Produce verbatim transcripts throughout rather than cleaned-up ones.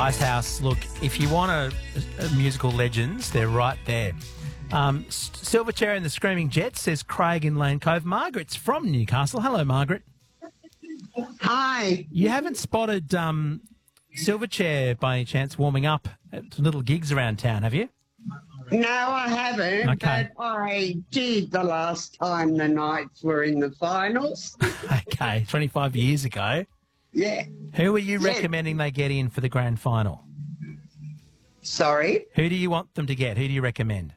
Icehouse. Look, if you want a, a musical legends, they're right there. Um, Silverchair and the Screaming Jets, says Craig in Lane Cove. Margaret's from Newcastle. Hello, Margaret. Hi. You haven't spotted um, Silverchair by any chance warming up at little gigs around town, have you? No, I haven't, Okay. but I did the last time the Knights were in the finals. Okay, twenty-five years ago. Yeah. Who are you Yeah. recommending they get in for the grand final? Sorry? Who do you want them to get? Who do you recommend?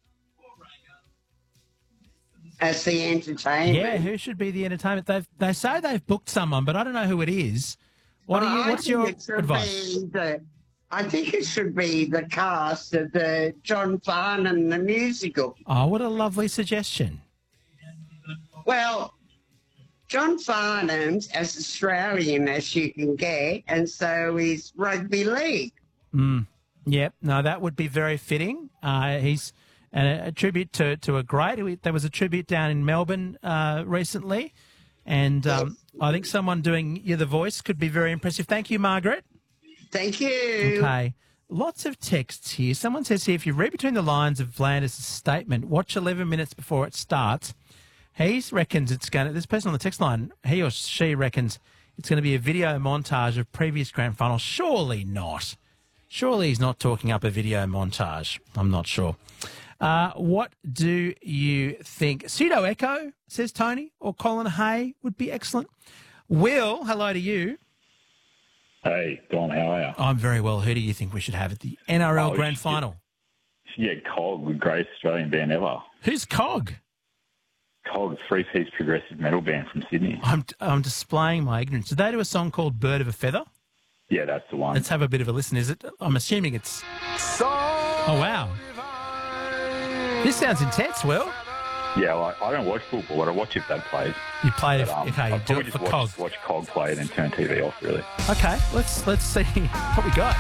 As the entertainment. Yeah, who should be the entertainment? They've, they say they've booked someone, but I don't know who it is. What Well, are you? I What's think your it should advice? be the- I think it should be the cast of the John Farnham, the musical. Oh, what a lovely suggestion. Well, John Farnham's as Australian as you can get, and so is rugby league. Mm. Yep. No, that would be very fitting. Uh, he's a, a tribute to, to a great. We, there was a tribute down in Melbourne uh, recently, and um, I think someone doing you the voice could be very impressive. Thank you, Margaret. Thank you. Okay. Lots of texts here. Someone says here, if you read between the lines of Vlandis' statement, watch eleven minutes before it starts. He reckons it's going to, this person on the text line, he or she reckons it's going to be a video montage of previous grand finals. Surely not. Surely he's not talking up a video montage. I'm not sure. Uh, what do you think? Pseudo Echo, says Tony, or Colin Hay would be excellent. Will, hello to you. Hey, Dom, how are you? I'm very well. Who do you think we should have at the N R L Oh, Grand shit. Final? Yeah, Cog, the greatest Australian band ever. Who's Cog? Cog, three-piece progressive metal band from Sydney. I'm I'm displaying my ignorance. Did they do a song called Bird of a Feather? Yeah, that's the one. Let's have a bit of a listen. Is it? I'm assuming it's. Oh wow! This sounds intense. Will Yeah, well, I don't watch football, but I watch if that plays. you played it? But, um, Okay, you I'd do probably it for just Cog. watch, watch Cog play and then turn T V off, really. Okay, let's let's see what we got.